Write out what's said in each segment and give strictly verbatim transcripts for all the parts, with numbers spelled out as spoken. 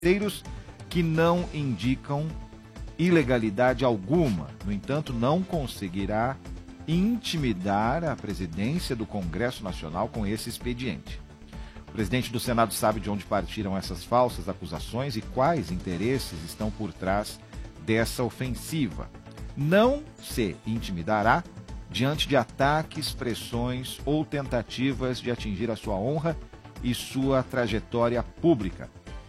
financeiros que não indicam ilegalidade alguma. No entanto, não conseguirá intimidar a presidência do Congresso Nacional com esse expediente. O presidente do Senado sabe de onde partiram essas falsas acusações e quais interesses estão por trás dessa ofensiva. Não se intimidará diante de ataques, pressões ou tentativas de atingir a sua honra e sua trajetória pública.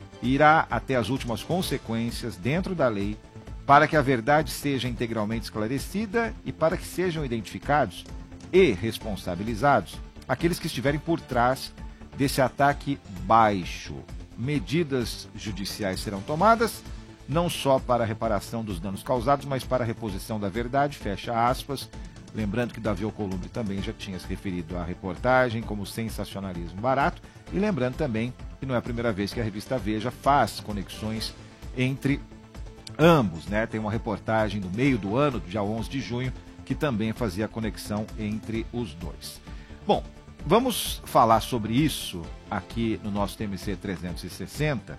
Irá até as últimas consequências dentro da lei para que a verdade seja integralmente esclarecida e para que sejam identificados e responsabilizados aqueles que estiverem por trás desse ataque baixo. Medidas judiciais serão tomadas, não só para a reparação dos danos causados, mas para a reposição da verdade, fecha aspas. Lembrando que Davi Alcolumbre também já tinha se referido à reportagem como sensacionalismo barato, e lembrando também que não é a primeira vez que a revista Veja faz conexões entre ambos, né? Tem uma reportagem do meio do ano, do dia onze de junho, que também fazia a conexão entre os dois. Bom, vamos falar sobre isso aqui no nosso T M C trezentos e sessenta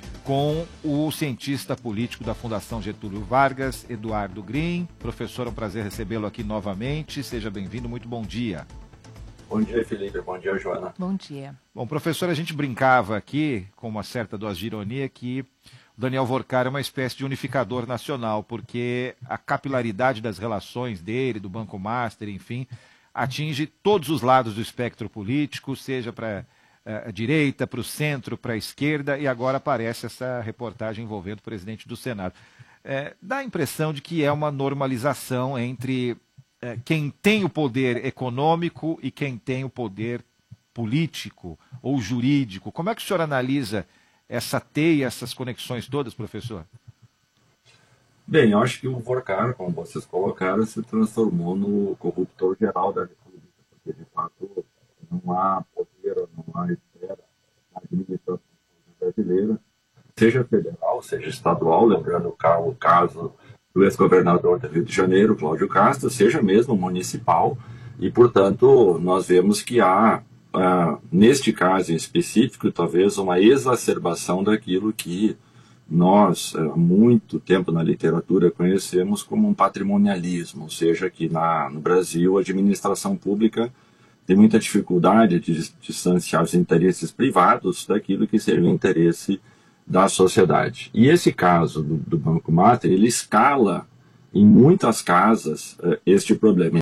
com o cientista político da Fundação Getúlio Vargas, Eduardo Green. Professor, é um prazer recebê-lo aqui novamente. Seja bem-vindo, muito bom dia. Bom dia, Felipe. Bom dia, Joana. Bom dia. Bom, professor, a gente brincava aqui, com uma certa dose de ironia, que o Daniel Vorcar é uma espécie de unificador nacional, porque a capilaridade das relações dele, do Banco Master, enfim, atinge todos os lados do espectro político, seja para a direita, para o centro, para a esquerda, e agora aparece essa reportagem envolvendo o presidente do Senado. É, dá a impressão de que é uma normalização entre é, quem tem o poder econômico e quem tem o poder político ou jurídico. Como é que o senhor analisa essa teia, essas conexões todas, professor? Bem, eu acho que o Vorcar, como vocês colocaram, se transformou no corruptor geral da República, porque, de fato, não há poder, não há esfera na administração brasileira, seja federal, seja estadual, lembrando o caso do ex-governador do Rio de Janeiro, Cláudio Castro, seja mesmo municipal, e, portanto, nós vemos que há, ah, neste caso em específico, talvez uma exacerbação daquilo que nós, há muito tempo na literatura, conhecemos como um patrimonialismo, ou seja, que na, no Brasil a administração pública tem muita dificuldade de distanciar os interesses privados daquilo que seria o interesse da sociedade. E esse caso do, do Banco Master, ele escala em muitas casas uh, este problema.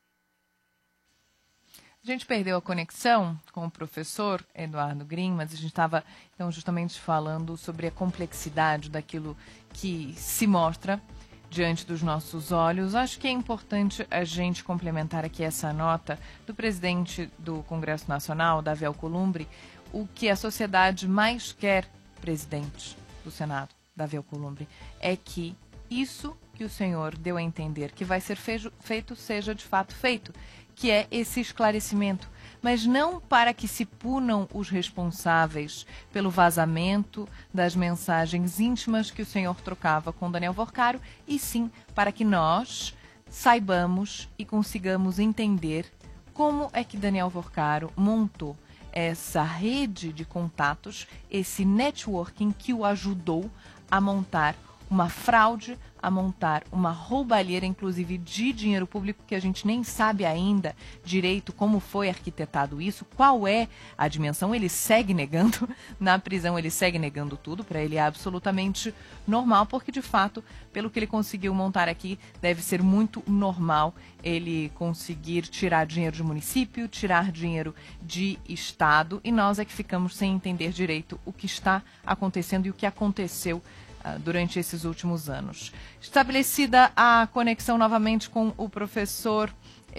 A gente perdeu a conexão com o professor Eduardo Green, mas a gente estava então, justamente falando sobre a complexidade daquilo que se mostra diante dos nossos olhos. Acho que é importante a gente complementar aqui essa nota do presidente do Congresso Nacional, Davi Alcolumbre, o que a sociedade mais quer, presidente do Senado, Davi Alcolumbre, é que isso que o senhor deu a entender que vai ser feito seja de fato feito, que é esse esclarecimento, mas não para que se punam os responsáveis pelo vazamento das mensagens íntimas que o senhor trocava com Daniel Vorcaro, e sim para que nós saibamos e consigamos entender como é que Daniel Vorcaro montou essa rede de contatos, esse networking que o ajudou a montar uma fraude, a montar uma roubalheira, inclusive de dinheiro público, que a gente nem sabe ainda direito como foi arquitetado isso, qual é a dimensão. Ele segue negando, na prisão ele segue negando tudo, para ele é absolutamente normal, porque de fato, pelo que ele conseguiu montar aqui, deve ser muito normal ele conseguir tirar dinheiro de município, tirar dinheiro de estado, e nós é que ficamos sem entender direito o que está acontecendo e o que aconteceu durante esses últimos anos. Estabelecida a conexão novamente com o professor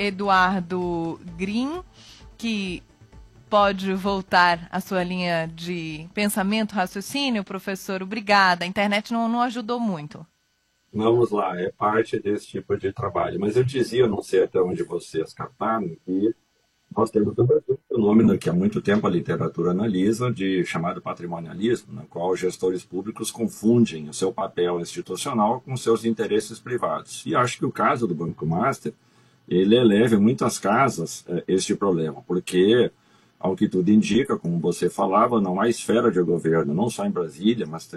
Eduardo Green, que pode voltar à sua linha de pensamento, raciocínio, professor. Obrigada. A internet não, não ajudou muito. Vamos lá, é parte desse tipo de trabalho. Mas eu dizia, não sei até onde vocês captaram, que nós temos no Brasil um fenômeno que há muito tempo a literatura analisa, de chamado patrimonialismo, na qual gestores públicos confundem o seu papel institucional com seus interesses privados. E acho que o caso do Banco Master, ele eleva em muitas casas este problema, porque Ao que tudo indica, como você falava, não há esfera de governo, não só em Brasília, mas